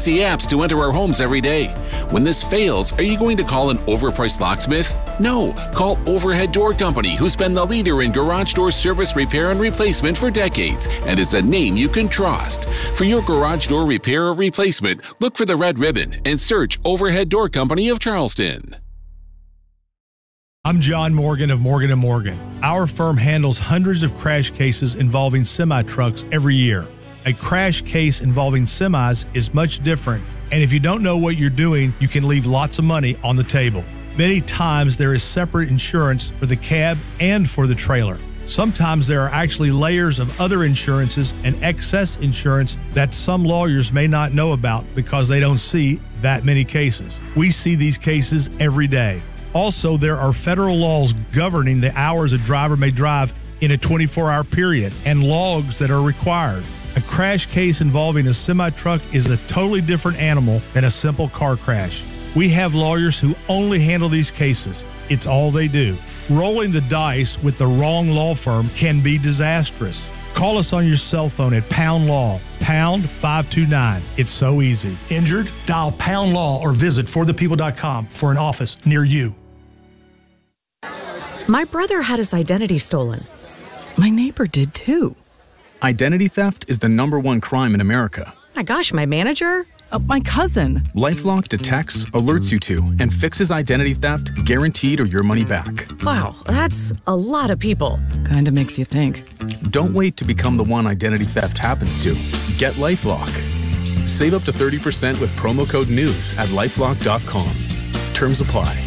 easy apps to enter our homes every day. When this fails, are you going to call an overpriced locksmith? No, call Overhead Door Company, who's been the leader in garage door service, repair, and replacement for decades, and it's a name you can trust. For your garage door repair or replacement, look for the red ribbon and search Overhead Door Company of Charleston. I'm John Morgan of Morgan & Morgan. Our firm handles hundreds of crash cases involving semi-trucks every year. A crash case involving semis is much different, and if you don't know what you're doing, you can leave lots of money on the table. Many times there is separate insurance for the cab and for the trailer. Sometimes there are actually layers of other insurances and excess insurance that some lawyers may not know about because they don't see that many cases. We see these cases every day. Also, there are federal laws governing the hours a driver may drive in a 24-hour period and logs that are required. A crash case involving a semi-truck is a totally different animal than a simple car crash. We have lawyers who only handle these cases. It's all they do. Rolling the dice with the wrong law firm can be disastrous. Call us on your cell phone at Pound Law, pound 529. It's so easy. Injured? Dial Pound Law or visit forthepeople.com for an office near you. My brother had his identity stolen. My neighbor did too. Identity theft is the #1 crime in America. My gosh, my manager? My cousin. LifeLock detects, alerts you to, and fixes identity theft guaranteed or your money back. Wow, that's a lot of people. Kinda makes you think. Don't wait to become the one identity theft happens to. Get LifeLock. Save up to 30% with promo code NEWS at LifeLock.com. Terms apply.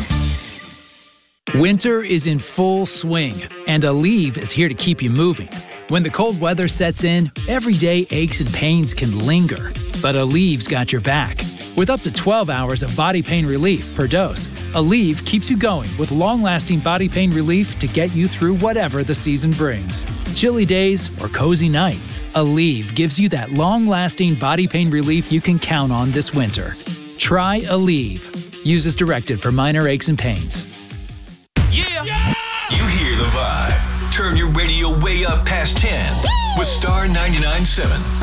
Winter is in full swing, and Aleve is here to keep you moving. When the cold weather sets in, everyday aches and pains can linger, but Aleve's got your back. With up to 12 hours of body pain relief per dose, Aleve keeps you going with long-lasting body pain relief to get you through whatever the season brings. Chilly days or cozy nights, Aleve gives you that long-lasting body pain relief you can count on this winter. Try Aleve. Use as directed for minor aches and pains. Yeah! You hear the vibe. Turn your radio way up past 10 with Star 99.7.